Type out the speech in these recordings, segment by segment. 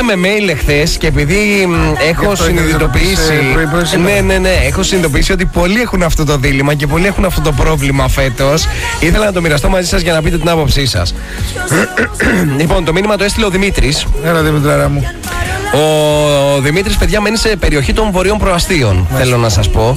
με mail εχθές και επειδή έχω συνειδητοποιήσει. Ναι, έχω συνειδητοποιήσει ότι πολλοί έχουν αυτό το δίλημμα και πολλοί έχουν αυτό το πρόβλημα φέτος. Ήθελα να το μοιραστώ μαζί σας για να πείτε την άποψή σας. Λοιπόν, το μήνυμα το έστειλε ο Δημήτρης. Έλα, Δημητράρα μου. Ο Δημήτρης, παιδιά, μένει σε περιοχή των βορείων προαστίων, θέλω να σας πω.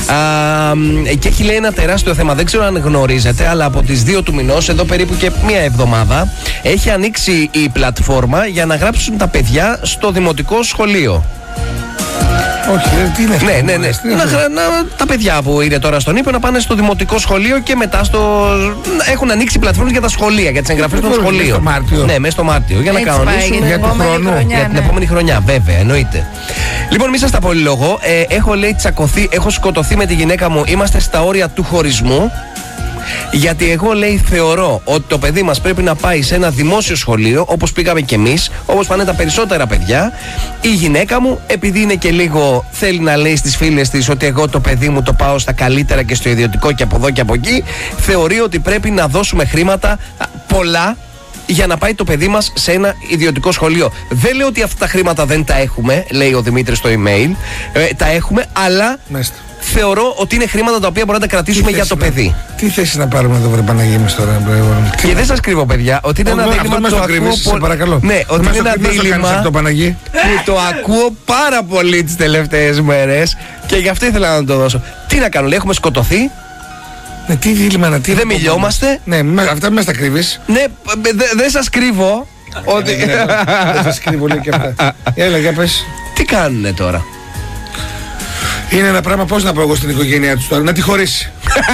Και έχει, λέει, ένα τεράστιο θέμα. Δεν ξέρω αν γνωρίζετε, αλλά από τις 2 του μηνός, εδώ περίπου και μία εβδομάδα, έχει ανοίξει η πλατφόρμα για να γράψουν τα παιδιά στο δημοτικό σχολείο. Όχι, τι είναι αυτό? Ναι. Τα παιδιά που είναι τώρα στον Ήπειρο να πάνε στο δημοτικό σχολείο και μετά έχουν ανοίξει πλατφόρμες για τα σχολεία, για τις εγγραφές των σχολείων. Ναι, μέσα στο Μάρτιο. Για να κανονίσουν για την επόμενη χρονιά. Βέβαια, εννοείται. Λοιπόν, μη σας τα πολυλογώ. Έχω, λέει, τσακωθεί, έχω σκοτωθεί με τη γυναίκα μου. Είμαστε στα όρια του χωρισμού. Γιατί εγώ, λέει, θεωρώ ότι το παιδί μας πρέπει να πάει σε ένα δημόσιο σχολείο, όπως πήγαμε κι εμείς, όπως πάνε τα περισσότερα παιδιά. Η γυναίκα μου, επειδή είναι και λίγο, θέλει να λέει στις φίλες της ότι εγώ το παιδί μου το πάω στα καλύτερα και στο ιδιωτικό και από εδώ και από εκεί, θεωρεί ότι πρέπει να δώσουμε χρήματα πολλά για να πάει το παιδί μας σε ένα ιδιωτικό σχολείο. Δεν λέω ότι αυτά τα χρήματα δεν τα έχουμε, λέει ο Δημήτρης στο email. Τα έχουμε, αλλά θεωρώ ότι είναι χρήματα τα οποία μπορούμε να τα κρατήσουμε για το παιδί. Τι θέση να πάρουμε εδώ, βρε Παναγία μας τώρα? Και δεν σας κρύβω, παιδιά, ότι είναι ένα δίλημμα που το ακούω. Σε παρακαλώ. Ναι, ότι είναι ένα δίλημμα που το ακούω πάρα πολύ τις τελευταίες μέρες και γι' αυτό ήθελα να το δώσω. Τι να κάνω, λέει, έχουμε σκοτωθεί. Ναι, τι δίλημμα να τι. Δεν μιλιόμαστε. Ναι, αυτά μην μας τα κρύβεις. Ναι, δεν σας κρύβω. Δεν σας κρύβω, λέει και αυτά. Έλα, για πες. Τι κάνουνε τώρα? Είναι ένα πράγμα, πώς να πω εγώ στην οικογένειά τους τώρα, να τη χωρίσει.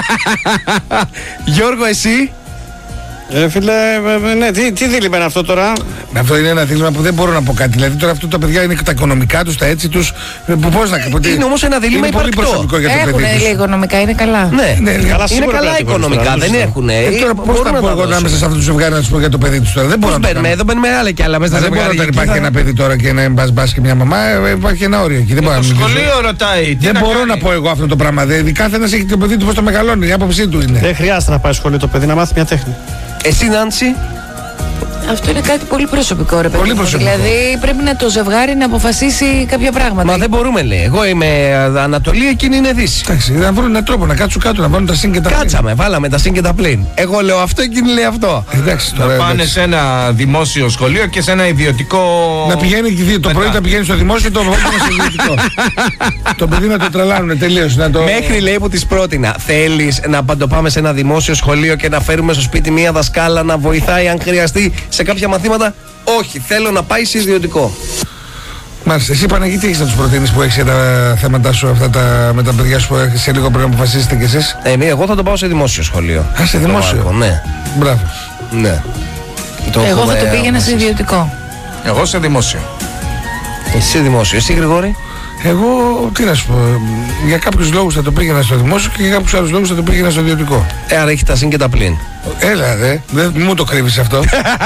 Γιώργο, εσύ? Φίλε, ναι, τι δίλημμα είναι αυτό τώρα? Αυτό είναι ένα δίλημμα που δεν μπορώ να πω κάτι. Δηλαδή τώρα αυτό τα παιδιά είναι τα οικονομικά τους, τα έτσι τους. Πώς να πω. Είναι όμως ένα δίλημμα υπαρκτό. Πολύ προσωπικό για το παιδί τους. Έχουνε οικονομικά, είναι καλά. Ναι, είναι καλά οικονομικά, δεν έχουνε. Τώρα πώς να πω εγώ να μέσα σε αυτό το ζευγάρι να τους πω για το παιδί τους τώρα? Δεν μπορώ να το κάνω. Εδώ μπαίνουμε άλλα και άλλα μέσα στα ζευγάρι. Δεν μπορεί να υπάρχει ένα παιδί τώρα και να μπας και μια μαμά. Υπάρχει ένα όριο εκεί. Το σχολείο ρωτάει. Δεν μπορώ να πω εγώ αυτό το πράγμα. Καθένας έχει το παιδί του πώς το μεγαλώνει. Η άποψή του είναι. Δεν χρειάζεται να πάει σχολείο το παιδί, να μάθει μια τέχνη. Εσύ, Νάντσι? Αυτό είναι κάτι πολύ προσωπικό, ρε παιδί. Πολύ προσωπικό. Δηλαδή πρέπει να το ζευγάρι να αποφασίσει κάποια πράγματα. Μα δεν μπορούμε, λέει. Εγώ είμαι Ανατολή, εκείνη είναι Δύση. Εντάξει, να βρουν έναν τρόπο να κάτσουν κάτω, να βάλουν τα συν και τα πλήν. Κάτσαμε, βάλαμε τα συν και τα πλήν. Εγώ λέω αυτό, εκείνη λέει αυτό. Εντάξει, τώρα, να πάνε σε ένα δημόσιο σχολείο και σε ένα ιδιωτικό. Να πηγαίνει και το πρωί να πηγαίνει στο δημόσιο, το απόγευμα στο ιδιωτικό. Το παιδί να το τρελάνουν τελείως. Μέχρι, λέει, που της πρότεινα, θέλεις να το πάμε σε ένα δημόσιο σχολείο και να φέρουμε στο σπίτι μία δασκάλα να βοηθάει αν χρειαστεί σε κάποια μαθήματα? Όχι, θέλω να πάει σε ιδιωτικό. Μάλιστα, εσύ Παναγί, τι έχεις να τους προτείνεις που έχεις για τα θέματα σου αυτά με τα παιδιά σου που σε λίγο πρέπει να αποφασίσετε κι εσείς? Ναι, εγώ θα το πάω σε δημόσιο σχολείο. Α, σε δημόσιο? Ναι. Μπράβο. Ναι. Εγώ θα το πήγαινα σε ιδιωτικό. Εγώ σε δημόσιο. Εσύ δημόσιο, εσύ Γρηγόρη? Εγώ τι να σου πω, για κάποιους λόγους θα το πήγαινα στο δημόσιο και για κάποιους άλλους λόγους θα το πήγαινα στο ιδιωτικό. Άρα έχει τα συν και τα πλήν. Έλα δεν μου το κρύβεις αυτό.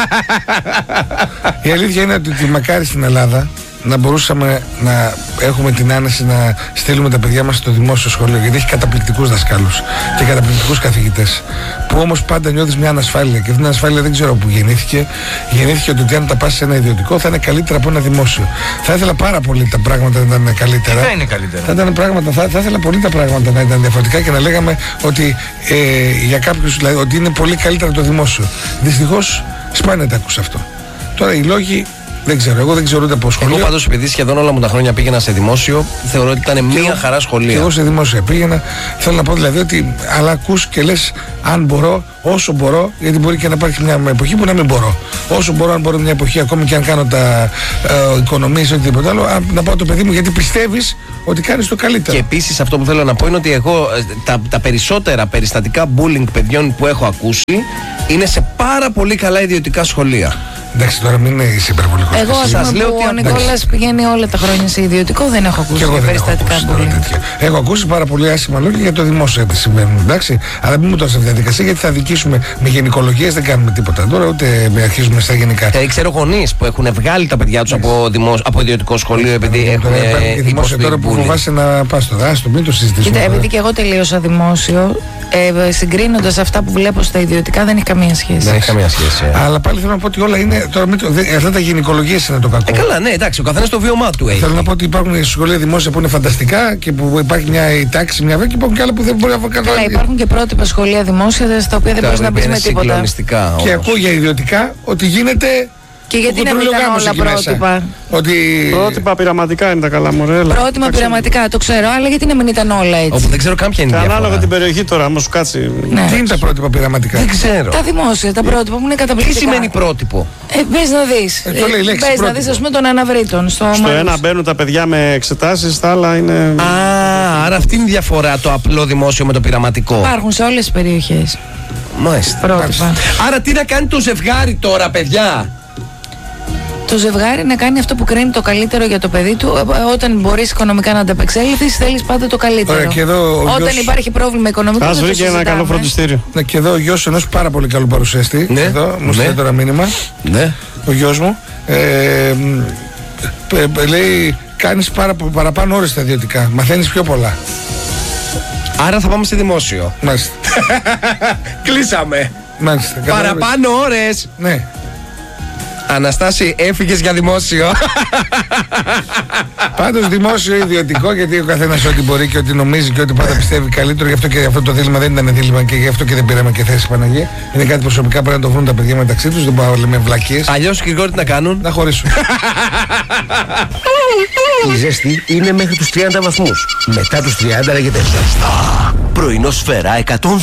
Η αλήθεια είναι ότι μακάρι στην Ελλάδα να μπορούσαμε να έχουμε την άνεση να στείλουμε τα παιδιά μας στο δημόσιο σχολείο, γιατί έχει καταπληκτικούς δασκάλους και καταπληκτικούς καθηγητές, που όμως πάντα νιώθεις μια ανασφάλεια, και αυτή την ανασφάλεια δεν ξέρω που γεννήθηκε. Γεννήθηκε ότι αν τα πας σε ένα ιδιωτικό θα είναι καλύτερα από ένα δημόσιο. Θα ήθελα πάρα πολύ τα πράγματα να ήταν καλύτερα. Θα είναι καλύτερα. Θα ήθελα πολύ τα πράγματα να ήταν διαφορετικά και να λέγαμε ότι για κάποιους δηλαδή, ότι είναι πολύ καλύτερα το δημόσιο. Δυστυχώς σπάνια τα ακούς αυτό. Τώρα οι λόγοι δεν ξέρω, εγώ δεν ξέρω ούτε από σχολείο. Εγώ πάντως, επειδή σχεδόν όλα μου τα χρόνια πήγαινα σε δημόσιο, θεωρώ ότι ήταν μία χαρά σχολεία. Και εγώ σε δημόσια πήγαινα. Θέλω να πω δηλαδή ότι, αλλά ακούς και λες, αν μπορώ, όσο μπορώ, γιατί μπορεί και να υπάρχει μια εποχή που να μην μπορώ. Όσο μπορώ, αν μπορώ μια εποχή, ακόμη και αν κάνω τα οικονομίες ή οτιδήποτε άλλο, να πάω το παιδί μου, γιατί πιστεύεις ότι κάνεις το καλύτερο. Και επίσης αυτό που θέλω να πω είναι ότι εγώ τα περισσότερα περιστατικά bullying παιδιών που έχω ακούσει είναι σε πάρα πολύ καλά ιδιωτικά σχολεία. Εντάξει, τώρα μην είσαι υπερβολικός. Εγώ σας λέω ότι ο Νικόλας πηγαίνει όλα τα χρόνια σε ιδιωτικό, δεν έχω ακούσει περιστατικά πολύ. Έχω ακούσει πάρα πολύ άσχημα λόγια για το δημόσιο τι συμβαίνουν. Εντάξει, αλλά μην μου το σε διαδικασία, γιατί θα δικήσουμε με γενικολογίες, δεν κάνουμε τίποτα τώρα, ούτε με αρχίζουμε στα γενικά. Ξέρω γονείς που έχουν βγάλει τα παιδιά τους από ιδιωτικό σχολείο επειδή έχουν δημόσιο τώρα που φοβάσαι να πας στο δάστο, μην το συζητήσουμε. Κοίτα, επειδή και εγώ τελείωσα δημόσιο, συγκρίνοντας αυτά που βλέπω στα ιδιωτικά, δεν έχει καμία σχέση. Δεν έχει καμία σχέση. Αλλά πάλι θέλω να πω ότι όλα είναι Τώρα αυτά τα γυναικολογίες είναι το κακό. Καλά, ναι, εντάξει, ο καθένας το βίωμά του έχει. Θέλω να πω ότι υπάρχουν σχολεία δημόσια που είναι φανταστικά και που υπάρχει μια τάξη, μια βέβαια, και υπάρχουν και άλλα που δεν μπορεί να κάνουν. Καλά, υπάρχουν και πρότυπα σχολεία δημόσια στα οποία δεν μπορεί να μπει με τίποτα. Και ακούω για ιδιωτικά ότι γίνεται. Και γιατί να μην ήταν όλα πρότυπα. Πρότυπα πειραματικά είναι τα καλά, μωρέ. Πρότυπα πειραματικά, το ξέρω, αλλά γιατί να μην ήταν όλα έτσι. Όπου δεν ξέρω καν ποια είναι η διαφορά. Ανάλογα την περιοχή τώρα, άμα σου κάτσει. Ναι. Τι είναι τα πρότυπα πειραματικά? Δεν ξέρω. Τα δημόσια, τα πρότυπα που είναι καταπληκτικά. Τι σημαίνει πρότυπο? Μπες να δεις. Μπες να δεις, ας πούμε, τον αναβρίτων. Στο ένα μπαίνουν τα παιδιά με εξετάσεις, στα άλλα είναι. Άρα αυτή είναι η διαφορά, το απλό δημόσιο με το πειραματικό. Υπάρχουν σε όλες τις περιοχές. Μάλιστα. Πρότυπα. Άρα τι να κάνει το ζευγάρι τώρα, παιδιά? Το ζευγάρι να κάνει αυτό που κρίνει το καλύτερο για το παιδί του. Όταν μπορείς οικονομικά να ανταπεξέλθεις, θέλεις πάντα το καλύτερο. Ωραία, και εδώ όταν υπάρχει πρόβλημα οικονομικό, ας βρει και ένα καλό φροντιστήριο. Ναι, και εδώ ο γιος ενός πάρα πολύ καλού παρουσιαστή. Ναι, εδώ μου στείλει τώρα μήνυμα. Ναι. Ο γιος μου λέει: κάνεις παραπάνω ώρες στα ιδιωτικά. Μαθαίνεις πιο πολλά. Άρα θα πάμε σε δημόσιο. Μάλιστα. Κλείσαμε. Μάλιστα. Παραπάνω ώρες. Ναι. Αναστάση, έφυγες για δημόσιο. Πάντως δημόσιο, ιδιωτικό, γιατί ο καθένας ό,τι μπορεί και ό,τι νομίζει και ό,τι πάντα πιστεύει καλύτερο. Γι' αυτό και αυτό το δίλημμα δεν ήταν δίλημμα και γι' αυτό και δεν πήραμε και θέση Παναγία. Είναι κάτι προσωπικά πρέπει να το βρουν τα παιδιά μεταξύ τους. Δεν μπορούμε να λέμε βλακίες. Αλλιώς Γρηγόρη τι να κάνουν? Να χωρίσουν. Η ζέστη είναι μέχρι τους 30 βαθμούς. Μετά τους 30 λέγεται ζεστά. Πρωινό Σφαίρα 102.